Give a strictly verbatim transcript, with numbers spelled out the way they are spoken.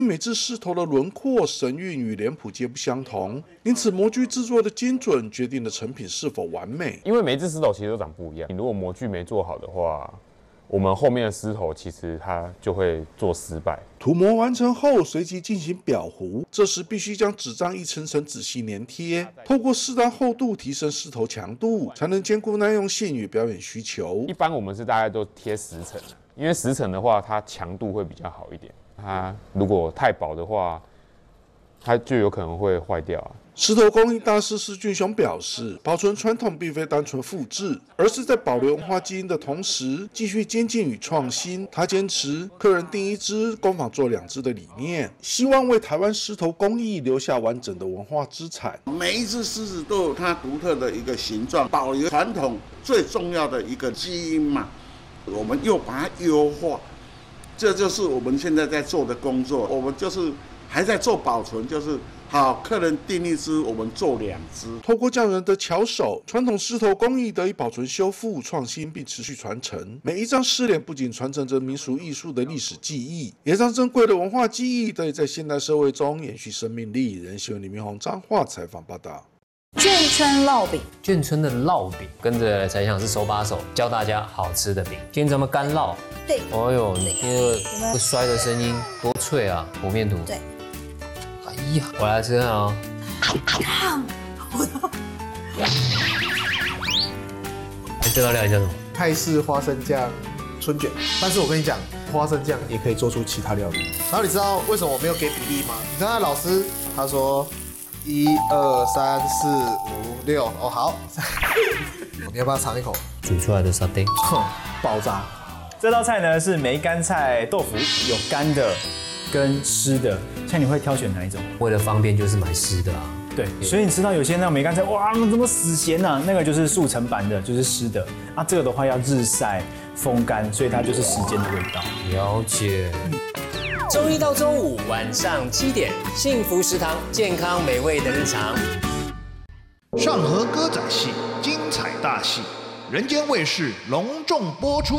每只狮头的轮廓、神韵与脸谱皆不相同，因此模具制作的精准决定了成品是否完美。 因为每只狮头其实都长不一样，你如果模具没做好的话，我们后面的狮头其实它就会做失败。 涂模完成后，随即进行裱糊，这时必须将纸张一层层仔细粘贴，透过适当厚度提升狮头强度，才能兼顾耐用性与表演需求。 一般我们是大概都贴十层，因为十层的话，它强度会比较好一点。它如果太薄的话，它就有可能会坏掉啊。 狮头工艺大师施俊雄表示，保存传统并非单纯复制，而是在保留文化基因的同时，继续精进与创新。他坚持客人订一只，工坊做两只的理念，希望为台湾狮头工艺留下完整的文化资产。 每一只狮子都有它独特的一个形状，保留传统最重要的一个基因嘛，我们又把它优化。这就是我们现在在做的工作，我们就是还在做保存，就是好，客人订一只，我们做两只。 透过匠人的巧手，传统狮头工艺得以保存、修复、创新，并持续传承。每一张狮脸不仅传承着民俗艺术的历史记忆，也让珍贵的文化记忆得以在现代社会中延续生命力。人新闻李明宏彰化采访报道。 眷村烙饼， 眷村的烙饼，跟着才想是手把手教大家好吃的饼。今天咱们干烙， 对， 哦呦，你听这个摔的声音多脆啊，和面图。 对， 哎呀，我来吃看哦。 看，我都。 这道料理叫什么？ 泰式花生酱春卷。但是我跟你讲，花生酱也可以做出其他料理。然后你知道为什么我没有给比例吗？你看老师他说。一二三四五六，哦好，你要不要尝一口？ 煮出来的沙丁， 哼，爆炸！ 这道菜呢是梅干菜豆腐，有干的跟湿的，像你会挑选哪一种？ 为了方便就是买湿的啊。 对，所以你吃到有些那种梅干菜，哇，那怎么死咸啊？那个就是速成版的，就是湿的啊。这个的话要日晒风干，所以它就是时间的味道。 了解。周一到周五晚上七点，幸福食堂，健康美味的日常。 上河歌仔戏，精彩大戏，人间卫视隆重播出。